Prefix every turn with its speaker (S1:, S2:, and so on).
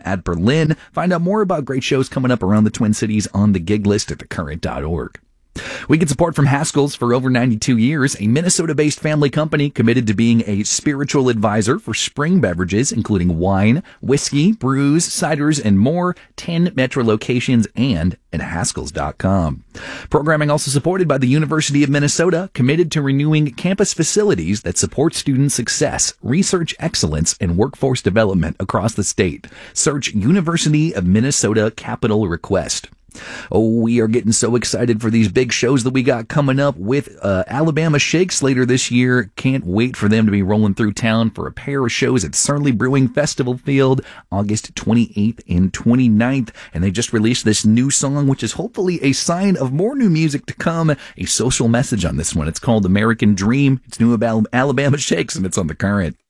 S1: at Berlin. Find out more about great shows coming up around the Twin Cities on the gig list at thecurrent.org. We get support from Haskell's for over 92 years, a Minnesota-based family company committed to being a spiritual advisor for spring beverages, including wine, whiskey, brews, ciders, and more. 10 metro locations and at Haskells.com. Programming also supported by the University of Minnesota, committed to renewing campus facilities that support student success, research excellence, and workforce development across the state. Search University of Minnesota Capital Request. Oh, we are getting so excited for these big shows that we got coming up with Alabama Shakes later this year. Can't wait for them to be rolling through town for a pair of shows at Certainly Brewing Festival Field, August 28th and 29th. And they just released this new song, which is hopefully a sign of more new music to come. A social message on this one. It's called American Dream. It's new about Alabama Shakes, and it's on The Current.